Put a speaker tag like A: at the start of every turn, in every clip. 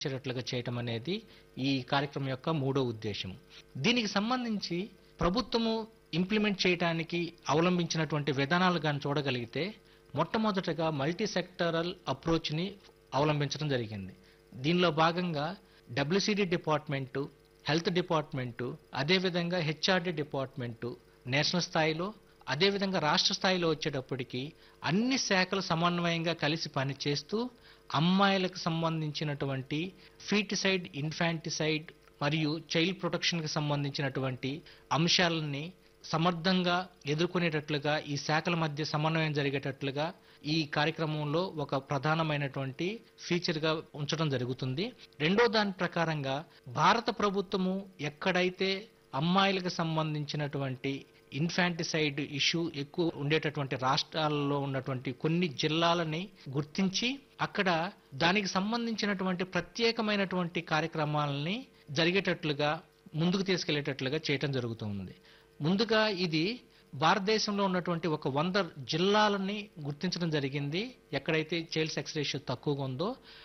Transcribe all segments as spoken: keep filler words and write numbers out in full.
A: వచ్చేటట్లుగా చేయటం అనేది ఈ కార్యక్రమం యొక్క మూడో ఉద్దేశం. దీనికి సంబంధించి ప్రభుత్వము ఇంప్లిమెంట్ చేయడానికి అవలంబించినటువంటి విధానాలు గాని చూడగలిగితే మొట్టమొదటగా మల్టీ సెక్టరల్ అప్రోచ్ని అవలంబించడం జరిగింది. దీనిలో భాగంగా డబ్ల్యూసీడీ డిపార్ట్మెంటు, హెల్త్ డిపార్ట్మెంటు, అదేవిధంగా హెచ్ఆర్డి డిపార్ట్మెంటు నేషనల్ స్థాయిలో, అదేవిధంగా రాష్ట్ర స్థాయిలో వచ్చేటప్పటికి అన్ని శాఖలు సమన్వయంగా కలిసి పనిచేస్తూ అమ్మాయిలకు సంబంధించినటువంటి ఫీటిసైడ్, ఇన్ఫాంటిసైడ్ మరియు చైల్డ్ ప్రొటెక్షన్ కి సంబంధించినటువంటి అంశాలని సమర్థంగా ఎదుర్కొనేటట్లుగా ఈ శాఖల మధ్య సమన్వయం జరిగేటట్లుగా ఈ కార్యక్రమంలో ఒక ప్రధానమైనటువంటి ఫీచర్ గా ఉంచడం జరుగుతుంది. రెండో దాని ప్రకారంగా భారత ప్రభుత్వము ఎక్కడైతే అమ్మాయిలకు సంబంధించినటువంటి ఇన్ఫాంటిసైడ్ ఇష్యూ ఎక్కువ ఉండేటటువంటి రాష్ట్రాలలో ఉన్నటువంటి కొన్ని జిల్లాలని గుర్తించి అక్కడ దానికి సంబంధించినటువంటి ప్రత్యేకమైనటువంటి కార్యక్రమాలని జరిగేటట్లుగా ముందుకు తీసుకెళ్లేటట్లుగా చేయటం జరుగుతుంది. ముందుగా ఇది భారతదేశంలో ఉన్నటువంటి ఒక వంద జిల్లాలని గుర్తించడం జరిగింది. ఎక్కడైతే చైల్డ్ సెక్స్ రేషియో తక్కువగా ఉందో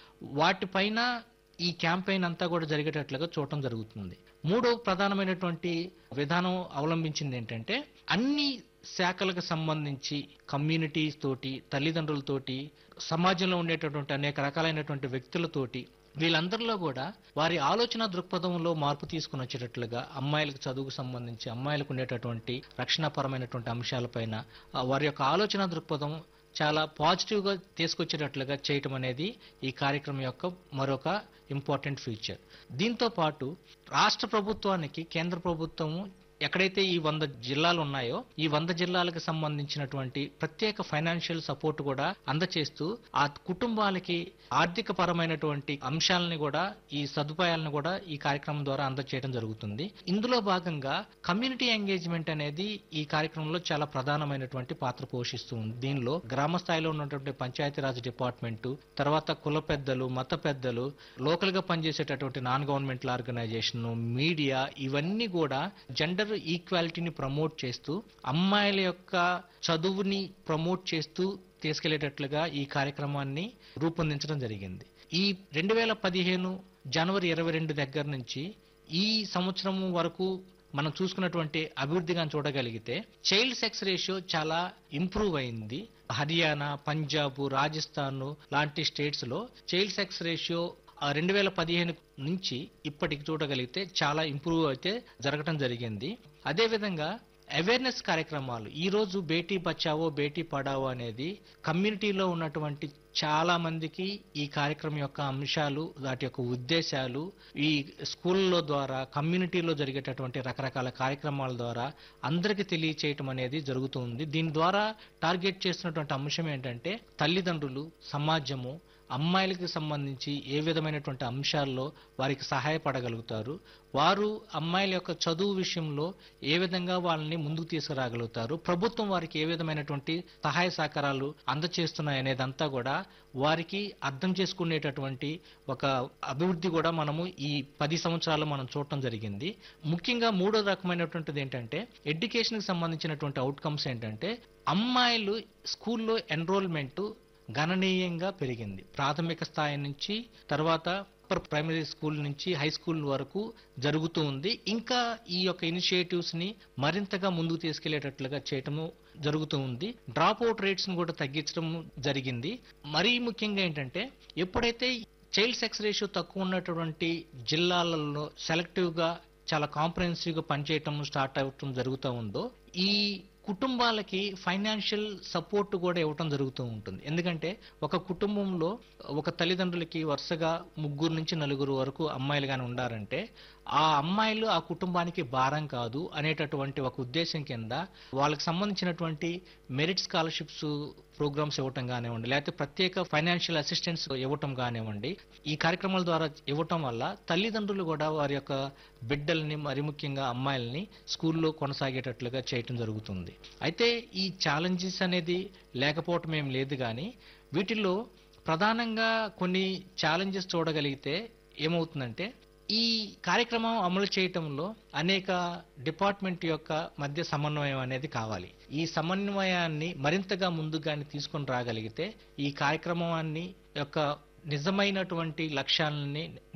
A: వాటిపైన ఈ క్యాంపెయిన్ అంతా కూడా జరిగేటట్లుగా చూడటం జరుగుతుంది. మూడో ప్రధానమైనటువంటి విధానం అవలంబించింది ఏంటంటే అన్ని శాఖలకు సంబంధించి కమ్యూనిటీస్ తోటి, తల్లిదండ్రులతోటి, సమాజంలో ఉండేటటువంటి అనేక రకాలైనటువంటి వ్యక్తులతోటి వీళ్ళందరిలో కూడా వారి ఆలోచన దృక్పథంలో మార్పు తీసుకుని వచ్చేటట్లుగా అమ్మాయిలకు చదువుకు సంబంధించి అమ్మాయిలకు ఉండేటటువంటి రక్షణపరమైనటువంటి అంశాలపైన వారి యొక్క ఆలోచన దృక్పథం చాలా పాజిటివ్ గా తీసుకొచ్చేటట్లుగా చేయటం అనేది ఈ కార్యక్రమం యొక్క మరొక ఇంపార్టెంట్ ఫీచర్. దీంతో పాటు రాష్ట్ర ప్రభుత్వానికి కేంద్ర ప్రభుత్వము ఎక్కడైతే ఈ వంద జిల్లాలు ఉన్నాయో ఈ వంద జిల్లాలకు సంబంధించినటువంటి ప్రత్యేక ఫైనాన్షియల్ సపోర్ట్ కూడా అందచేస్తూ ఆ కుటుంబాలకి ఆర్థిక పరమైనటువంటి అంశాలని కూడా ఈ సదుపాయాలను కూడా ఈ కార్యక్రమం ద్వారా అందచేయడం జరుగుతుంది. ఇందులో భాగంగా కమ్యూనిటీ ఎంగేజ్మెంట్ అనేది ఈ కార్యక్రమంలో చాలా ప్రధానమైనటువంటి పాత్ర పోషిస్తుంది. దీనిలో గ్రామ స్థాయిలో ఉన్నటువంటి పంచాయతీరాజ్ డిపార్ట్మెంట్, తర్వాత కుల పెద్దలు, మత పెద్దలు, లోకల్ గా పనిచేసేటటువంటి నాన్ గవర్నమెంటల్ ఆర్గనైజేషన్, మీడియా ఇవన్నీ కూడా జెండర్ ఈక్వాలిటీని ప్రమోట్ చేస్తూ అమ్మాయిల యొక్క చదువుని ప్రమోట్ చేస్తూ తీసుకెళ్లేటట్లుగా ఈ కార్యక్రమాన్ని రూపొందించడం జరిగింది. ఈ రెండు వేల పదిహేను జనవరి ఇరవై రెండు దగ్గర నుంచి ఈ సంవత్సరం వరకు మనం చూసుకున్నటువంటి అభివృద్ధిగా చూడగలిగితే చైల్డ్ సెక్స్ రేషియో చాలా ఇంప్రూవ్ అయింది. హర్యానా, పంజాబ్, రాజస్థాన్ లాంటి స్టేట్స్ లో చైల్డ్ సెక్స్ రేషియో రెండు వేల పదిహేను నుంచి ఇప్పటికి చూడగలిగితే చాలా ఇంప్రూవ్ అయితే జరగటం జరిగింది. అదేవిధంగా అవేర్నెస్ కార్యక్రమాలు ఈ రోజు బేటీ బచావో బేటీ పడావో అనేది కమ్యూనిటీలో ఉన్నటువంటి చాలా మందికి ఈ కార్యక్రమం యొక్క అంశాలు, వాటి యొక్క ఉద్దేశాలు ఈ స్కూల్లో ద్వారా, కమ్యూనిటీలో జరిగేటటువంటి రకరకాల కార్యక్రమాల ద్వారా అందరికీ తెలియచేయటం అనేది జరుగుతుంది. దీని ద్వారా టార్గెట్ చేస్తున్నటువంటి అంశం ఏంటంటే తల్లిదండ్రులు, సమాజము అమ్మాయిలకు సంబంధించి ఏ విధమైనటువంటి అంశాల్లో వారికి సహాయపడగలుగుతారు, వారు అమ్మాయిల యొక్క చదువు విషయంలో ఏ విధంగా వాళ్ళని ముందుకు తీసుకురాగలుగుతారు, ప్రభుత్వం వారికి ఏ విధమైనటువంటి సహాయ సహకారాలు అందచేస్తున్నాయి అనేదంతా కూడా వారికి అర్థం చేసుకునేటటువంటి ఒక అభివృద్ధి కూడా మనము ఈ పది సంవత్సరాలు మనం చూడటం జరిగింది. ముఖ్యంగా మూడో రకమైనటువంటిది ఏంటంటే ఎడ్యుకేషన్ కి సంబంధించినటువంటి అవుట్కమ్స్ ఏంటంటే అమ్మాయిలు స్కూల్లో ఎన్రోల్మెంట్ గణనీయంగా పెరిగింది. ప్రాథమిక స్థాయి నుంచి తర్వాత ప్రైమరీ స్కూల్ నుంచి హై స్కూల్ వరకు జరుగుతూ ఉంది. ఇంకా ఈ యొక్క ఇనిషియేటివ్స్ ని మరింతగా ముందుకు తీసుకెళ్లేటట్లుగా చేయటము జరుగుతూ ఉంది. డ్రాప్ అవుట్ రేట్స్ ను కూడా తగ్గించడం జరిగింది. మరీ ముఖ్యంగా ఏంటంటే ఎప్పుడైతే చైల్డ్ సెక్స్ రేషియో తక్కువ ఉన్నటువంటి జిల్లాలలో సెలెక్టివ్ గా చాలా కాంప్రహెన్సివ్ గా పనిచేయటం స్టార్ట్ అవటం జరుగుతూ ఉందో ఈ కుటుంబాలకి ఫైనాన్షియల్ సపోర్ట్ కూడా ఇవ్వటం జరుగుతూ ఉంటుంది. ఎందుకంటే ఒక కుటుంబంలో ఒక తల్లిదండ్రులకి వరుసగా ముగ్గురు నుంచి నలుగురు వరకు అమ్మాయిలు గాని ఉండారంటే ఆ అమ్మాయిలు ఆ కుటుంబానికి భారం కాదు అనేటటువంటి ఒక ఉద్దేశం కింద వాళ్ళకి సంబంధించినటువంటి మెరిట్ స్కాలర్షిప్స్ ప్రోగ్రామ్స్ ఇవ్వటం కానివ్వండి, లేకపోతే ప్రత్యేక ఫైనాన్షియల్ అసిస్టెన్స్ ఇవ్వటం కానివ్వండి, ఈ కార్యక్రమాల ద్వారా ఇవ్వటం వల్ల తల్లిదండ్రులు కూడా వారి యొక్క బిడ్డల్ని, మరి ముఖ్యంగా అమ్మాయిల్ని స్కూల్లో కొనసాగేటట్లుగా చేయటం జరుగుతుంది. అయితే ఈ ఛాలెంజెస్ అనేది లేకపోవటం ఏం లేదు, కానీ వీటిల్లో ప్రధానంగా కొన్ని ఛాలెంజెస్ చూడగలిగితే ఏమవుతుందంటే ఈ కార్యక్రమం అమలు చేయటంలో అనేక డిపార్ట్మెంట్ యొక్క మధ్య సమన్వయం అనేది కావాలి. ఈ సమన్వయాన్ని మరింతగా ముందుగానే తీసుకొని రాగలిగితే ఈ కార్యక్రమాన్ని యొక్క నిజమైనటువంటి లక్ష్యాలని